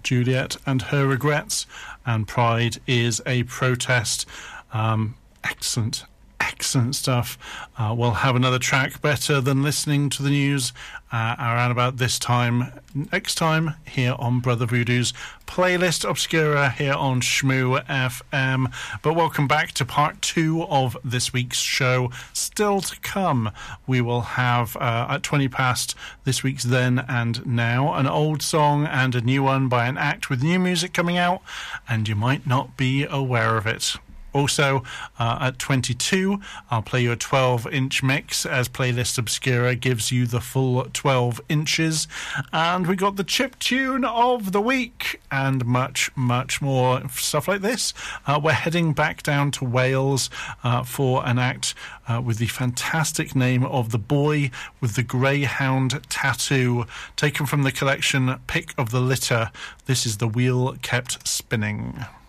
Juliet and Her Regrets, and Pride is a Protest. Excellent stuff. We'll have another track better than listening to the news around about this time next time here on Brother Voodoo's Playlist Obscura here on Shmoo FM. But welcome back to part 2 of this week's show. Still to come, we will have at 20 past this week's Then and Now, an old song and a new one by an act with new music coming out, and you might not be aware of it. Also, at 22, I'll play you a 12-inch mix as Playlist Obscura gives you the full 12 inches. And we got the chip tune of the week and much, much more stuff like this. We're heading back down to Wales for an act with the fantastic name of The Boy with the Greyhound Tattoo, taken from the collection Pick of the Litter. This is The Wheel Kept Spinning.